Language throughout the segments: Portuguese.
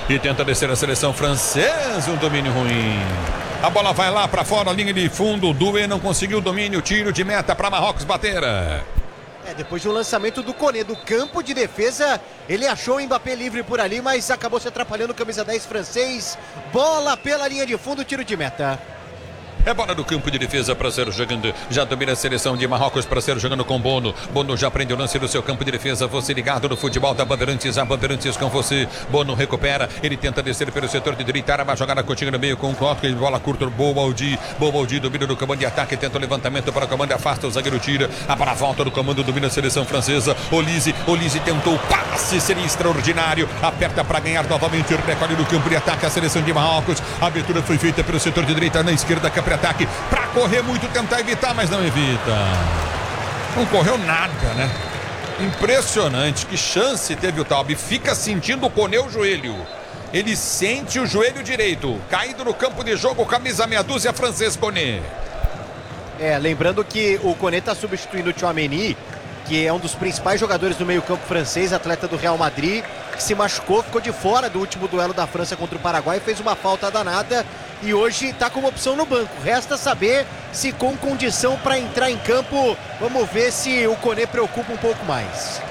E tenta descer a seleção francesa, um domínio ruim. A bola vai lá para fora, linha de fundo. Doué não conseguiu o domínio, tiro de meta para Marrocos bater. Depois do lançamento do Koné do campo de defesa, ele achou o Mbappé livre por ali, mas acabou se atrapalhando o camisa 10 francês. Bola pela linha de fundo, tiro de meta. É bola do campo de defesa para ser jogando. Já domina a seleção de Marrocos para ser jogando com Bono. Bono já prende o lance do seu campo de defesa. Você ligado no futebol da Bandeirantes. A Bandeirantes com você. Bono recupera. Ele tenta descer pelo setor de direita. Arma jogada contigo no meio com o Costa. Bola curta. Bobaldi domina no comando de ataque. Tenta o levantamento para o comando. Afasta o zagueiro, tira. A bola volta do comando. Domina a seleção francesa. Olise tentou o passe. Seria extraordinário. Aperta para ganhar novamente. Recolhe no campo de ataque a seleção de Marrocos. A abertura foi feita pelo setor de direita. Na esquerda, ataque para correr muito, tentar evitar, mas não evita. Não correu nada, né? Impressionante, que chance teve o Taube. Fica sentindo o Koné o joelho. Ele sente o joelho direito. Caído no campo de jogo, camisa meia dúzia, francês Koné. Lembrando que o Koné está substituindo o Tchouaméni, que é um dos principais jogadores do meio-campo francês, atleta do Real Madrid, que se machucou, ficou de fora do último duelo da França contra o Paraguai, fez uma falta danada e hoje está como opção no banco. Resta saber se com condição para entrar em campo. Vamos ver se o Koné preocupa um pouco mais.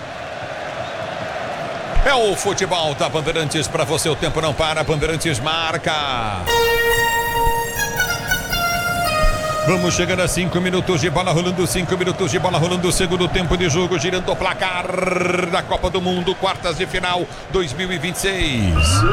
É o futebol da Bandeirantes para você, o tempo não para, Bandeirantes marca. Vamos chegando a 5 minutos de bola rolando, 5 minutos de bola rolando, segundo tempo de jogo, girando o placar da Copa do Mundo, quartas de final 2026.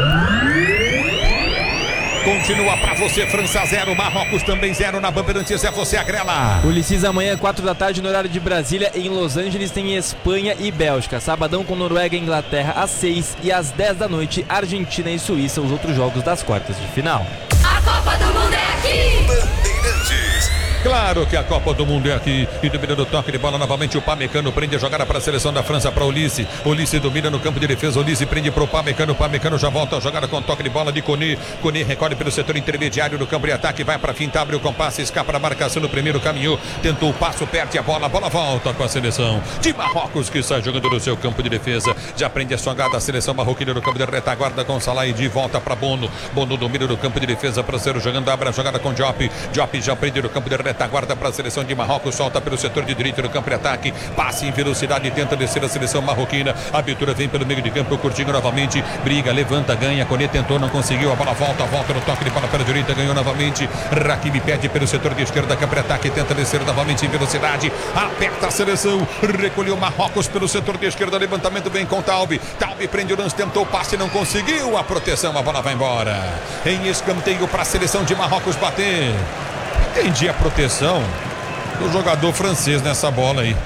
Continua pra você, França 0, Marrocos também 0 na Bandeirantes, é você, Agrela. Ulisses, amanhã 4 da tarde no horário de Brasília, em Los Angeles tem Espanha e Bélgica. Sabadão com Noruega e Inglaterra às 6 e às 10 da noite, Argentina e Suíça, os outros jogos das quartas de final. A Copa do Mundo é aqui! Bandeirantes. Claro que a Copa do Mundo é aqui. E domina no toque de bola novamente. O Pamecano prende a jogada para a seleção da França, para Olise. Olise domina no campo de defesa. Olise prende para o Pamecano. O Pamecano já volta a jogada com toque de bola de Koné. Koné recolhe pelo setor intermediário do campo de ataque. Vai para finta, abre o compasso, escapa da marcação no primeiro caminho. Tentou o passo, perde a bola volta com a seleção de Marrocos, que sai jogando no seu campo de defesa. Já prende a jogada a seleção marroquina no campo de retaguarda com Salah e de volta para Bono. Bono domina no campo de defesa para ser jogando. Abre a jogada com Diop. Diop já prende no campo de retaguarda para a seleção de Marrocos, solta pelo setor de direito no campo de ataque, passe em velocidade, tenta descer a seleção marroquina, a abertura vem pelo meio de campo, Coutinho novamente, briga, levanta, ganha, Koné tentou, não conseguiu, a bola volta no toque de bola pela direita, ganhou novamente, Hakimi pede pelo setor de esquerda, campo de ataque, tenta descer novamente em velocidade, aperta a seleção, recolheu Marrocos pelo setor de esquerda, levantamento vem com Taube prende o lance, tentou o passe, não conseguiu a proteção, a bola vai embora, em escanteio para a seleção de Marrocos bater. Entendi a proteção do jogador francês nessa bola aí,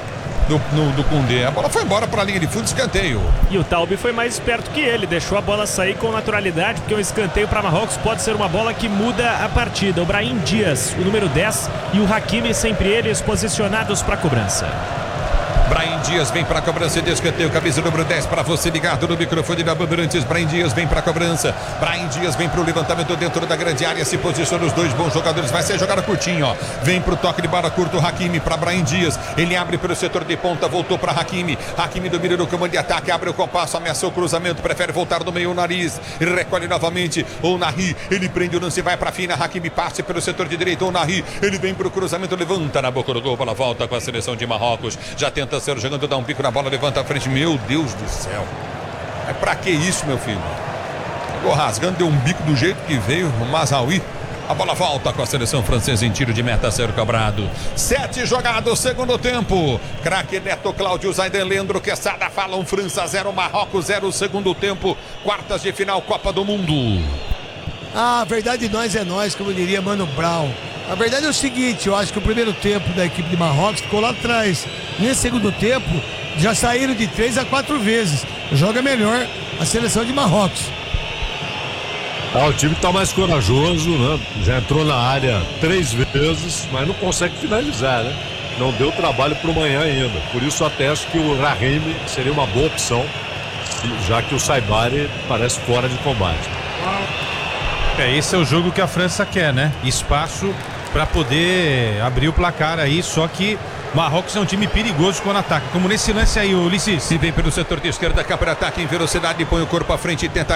do Koundé. A bola foi embora para a linha de fundo, escanteio. E o Taube foi mais esperto que ele, deixou a bola sair com naturalidade, porque um escanteio para Marrocos pode ser uma bola que muda a partida. O Brahim Dias, o número 10, e o Hakimi, sempre eles posicionados para a cobrança. Brahim Dias vem para a cobrança de escanteio, camisa número 10 para você ligado no microfone da Bandeirantes. Brahim Dias vem para a cobrança, Brahim Dias vem para o levantamento dentro da grande área, se posiciona os dois bons jogadores, vai ser jogada curtinho, ó. Vem para o toque de bola curto, Hakimi para Brahim Dias, ele abre pelo setor de ponta, voltou para Hakimi domina no comando de ataque, abre o compasso, ameaçou o cruzamento, prefere voltar no meio, o nariz, recolhe novamente, o Nahri, ele prende o lance, vai para a fina, Hakimi passe pelo setor de direito, o Nahri, ele vem para o cruzamento, levanta na boca do gol, bola volta com a seleção de Marrocos, já tenta ser jogando, dá um pico na bola, levanta a frente, meu Deus do céu, é pra que isso, meu filho? Chegou rasgando, deu um bico do jeito que veio, o Mazraoui. A bola volta com a seleção francesa em tiro de meta, ser cobrado. 7 jogados, segundo tempo. Craque Neto, Cláudio Zaiden, Leandro Quesada falam França 0, Marrocos 0, segundo tempo, quartas de final, Copa do Mundo. A verdade de nós é nós, como diria Mano Brown. A verdade é o seguinte, eu acho que o primeiro tempo da equipe de Marrocos ficou lá atrás. Nesse segundo tempo, já saíram de 3 a 4 vezes. Joga melhor a seleção de Marrocos. O time está mais corajoso, né? Já entrou na área 3 vezes, mas não consegue finalizar, né? Não deu trabalho para o manhã ainda. Por isso até acho que o Rahimi seria uma boa opção, já que o Saibari parece fora de combate. Esse é o jogo que a França quer, né? Espaço para poder abrir o placar aí, só que Marrocos é um time perigoso quando ataca, como nesse lance aí, Ulisses. E vem pelo setor de esquerda, capa de ataque em velocidade, põe o corpo à frente e tenta